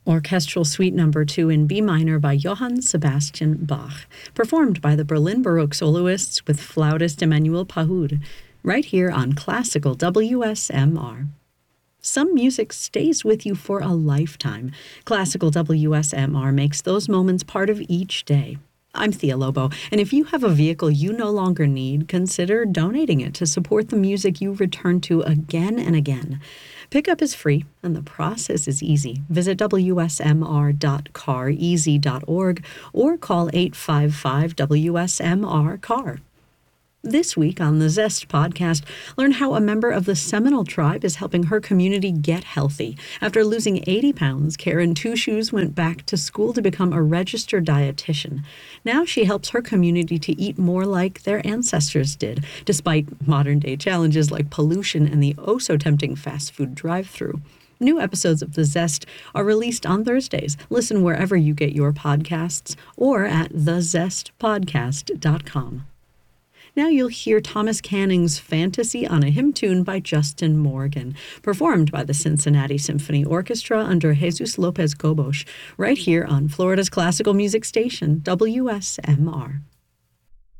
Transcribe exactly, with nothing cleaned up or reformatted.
Orchestral Suite Number two in B minor by Johann Sebastian Bach, performed by the Berlin Baroque soloists with flautist Emmanuel Pahud, right here on Classical W S M R. Some music stays with you for a lifetime. Classical W S M R makes those moments part of each day. I'm Thea Lobo, and if you have a vehicle you no longer need, consider donating it to support the music you return to again and again. Pickup is free, and the process is easy. Visit w s m r dot car easy dot org or call eight five five W S M R C A R. This week on the Zest podcast, learn how a member of the Seminole tribe is helping her community get healthy. After losing eighty pounds, Karen Two Shoes went back to school to become a registered dietitian. Now she helps her community to eat more like their ancestors did, despite modern-day challenges like pollution and the oh-so-tempting fast food drive-thru. New episodes of The Zest are released on Thursdays. Listen wherever you get your podcasts or at the zest podcast dot com. Now you'll hear Thomas Canning's Fantasy on a hymn tune by Justin Morgan, performed by the Cincinnati Symphony Orchestra under Jesus Lopez Cobos, right here on Florida's classical music station, W S M R.